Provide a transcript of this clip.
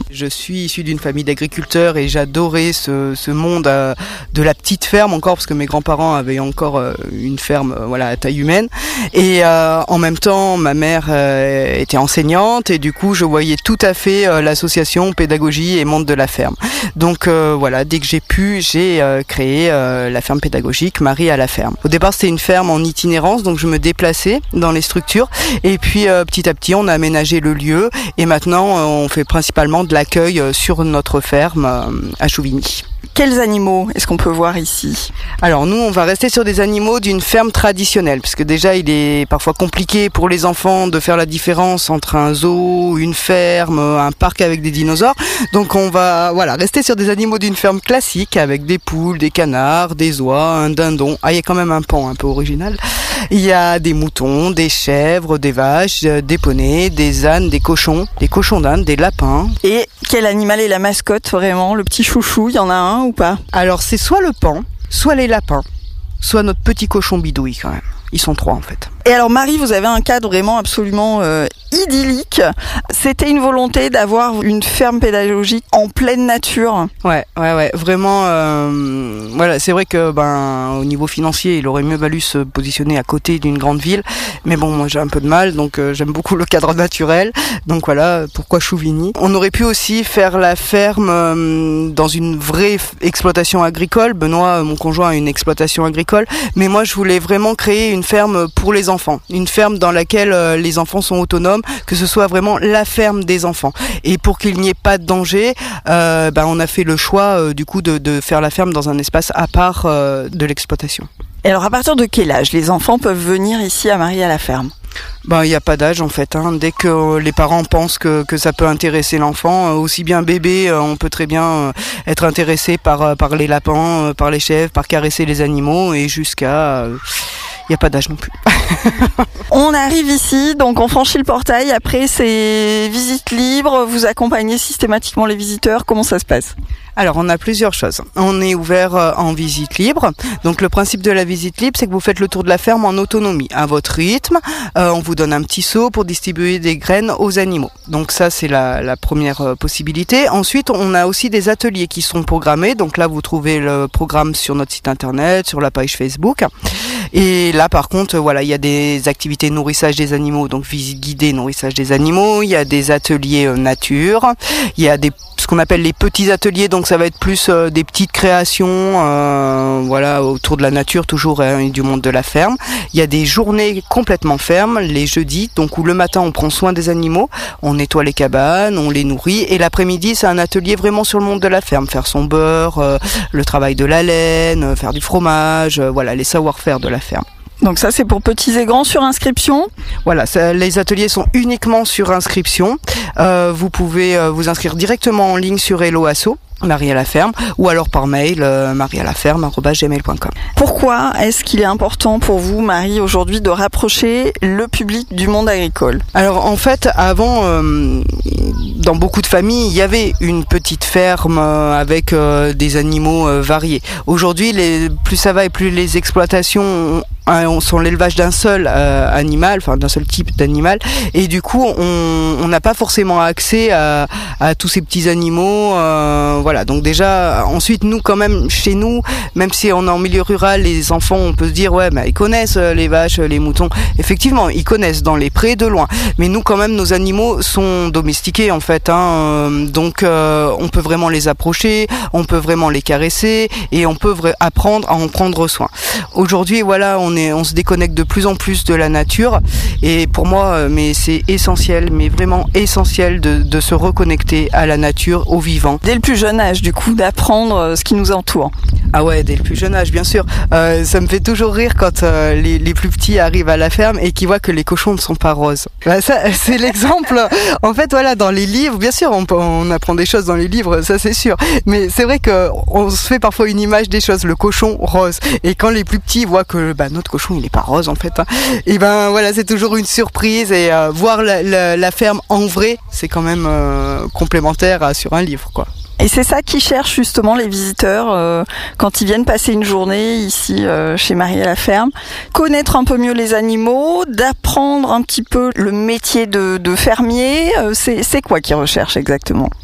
Je suis issu d'une famille d'agriculteurs et j'adorais ce monde de la petite ferme encore, parce que mes grands-parents avaient encore une ferme à taille humaine. Et en même temps, ma mère était enseignante et du coup, je voyais tout à fait l'association pédagogie et monde de la ferme. Donc dès que j'ai pu, j'ai créé la ferme pédagogique Marie à la ferme. Au départ, c'était une ferme en itinérance, donc je me déplaçais dans les structures. Et puis petit à petit, on a aménagé le lieu et maintenant, on fait principalement de l'accueil sur notre ferme à Chouvigny. Quels animaux est-ce qu'on peut voir ici ? Alors nous, on va rester sur des animaux d'une ferme traditionnelle, parce que déjà il est parfois compliqué pour les enfants de faire la différence entre un zoo, une ferme, un parc avec des dinosaures. Donc on va rester sur des animaux d'une ferme classique avec des poules, des canards, des oies, un dindon. Ah, il y a quand même un pan un peu original. Il y a des moutons, des chèvres, des vaches, des poneys, des ânes, des cochons d'Inde, des lapins. Et quel animal est la mascotte vraiment, le petit chouchou, il y en a un ou pas ? Alors c'est soit le pan, soit les lapins, soit notre petit cochon bidouille quand même. Ils sont 3 en fait. Et alors Marie, vous avez un cadre vraiment absolument idyllique. C'était une volonté d'avoir une ferme pédagogique en pleine nature. Ouais, vraiment. C'est vrai que au niveau financier, il aurait mieux valu se positionner à côté d'une grande ville. Mais bon, moi j'ai un peu de mal, donc j'aime beaucoup le cadre naturel. Donc pourquoi Chouvigny ? On aurait pu aussi faire la ferme dans une vraie exploitation agricole. Benoît, mon conjoint, a une exploitation agricole. Mais moi, je voulais vraiment créer une ferme pour les enfants. Une ferme dans laquelle les enfants sont autonomes, que ce soit vraiment la ferme des enfants. Et pour qu'il n'y ait pas de danger, on a fait le choix de faire la ferme dans un espace à part de l'exploitation. Et alors à partir de quel âge les enfants peuvent venir ici à Marie à la ferme ? Il n'y a pas d'âge en fait. Dès que les parents pensent que ça peut intéresser l'enfant, aussi bien bébé, on peut très bien être intéressé par les lapins, par les chèvres, par caresser les animaux et jusqu'à... Il n'y a pas d'âge non plus. On arrive ici, donc on franchit le portail. Après, c'est visite libre. Vous accompagnez systématiquement les visiteurs. Comment ça se passe ? Alors, on a plusieurs choses. On est ouvert en visite libre. Donc, le principe de la visite libre, c'est que vous faites le tour de la ferme en autonomie, à votre rythme. On vous donne un petit seau pour distribuer des graines aux animaux. Donc, ça, c'est la première possibilité. Ensuite, on a aussi des ateliers qui sont programmés. Donc là, vous trouvez le programme sur notre site internet, sur la page Facebook. Et là, par contre, il y a des activités nourrissage des animaux, donc visite guidée nourrissage des animaux. Il y a des ateliers nature. Il y a ce qu'on appelle les petits ateliers, donc ça va être plus des petites créations, autour de la nature, toujours du monde de la ferme. Il y a des journées complètement fermes, les jeudis, donc où le matin on prend soin des animaux, on nettoie les cabanes, on les nourrit, et l'après-midi c'est un atelier vraiment sur le monde de la ferme, faire son beurre, le travail de la laine, faire du fromage, les savoir-faire de la ferme. Donc ça, c'est pour petits et grands sur inscription ? Les ateliers sont uniquement sur inscription. Vous pouvez vous inscrire directement en ligne sur Hello Asso, Marie à la ferme, ou alors par mail, marialaferme@gmail.com. Pourquoi est-ce qu'il est important pour vous, Marie, aujourd'hui, de rapprocher le public du monde agricole ? Alors en fait, avant, dans beaucoup de familles, il y avait une petite ferme avec des animaux variés. Aujourd'hui, plus ça va et plus les exploitations sont l'élevage d'un seul animal, enfin d'un seul type d'animal, et du coup on n'a pas forcément accès à tous ces petits animaux. Donc déjà, ensuite nous quand même chez nous, même si on est en milieu rural, les enfants, on peut se dire ils connaissent les vaches, les moutons. Effectivement, ils connaissent dans les prés de loin, mais nous quand même nos animaux sont domestiqués en fait. Donc on peut vraiment les approcher, on peut vraiment les caresser et on peut apprendre à en prendre soin. Aujourd'hui, on se déconnecte de plus en plus de la nature et pour moi, mais c'est essentiel, mais vraiment essentiel de se reconnecter à la nature, au vivant. Dès le plus jeune âge, du coup, d'apprendre ce qui nous entoure. Ah ouais, dès le plus jeune âge, bien sûr. Ça me fait toujours rire quand les plus petits arrivent à la ferme et qu'ils voient que les cochons ne sont pas roses. Ça, c'est l'exemple. En fait, dans les livres, bien sûr, on apprend des choses dans les livres, ça c'est sûr. Mais c'est vrai qu'on se fait parfois une image des choses, le cochon rose. Et quand les plus petits voient que notre cochon, il est pas rose en fait. Et c'est toujours une surprise. Et voir la ferme en vrai, c'est quand même complémentaire sur un livre, quoi. Et c'est ça qu'ils cherchent justement les visiteurs quand ils viennent passer une journée ici chez Marie à la ferme. Connaître un peu mieux les animaux, d'apprendre un petit peu le métier de fermier. C'est quoi qu'ils recherchent exactement ?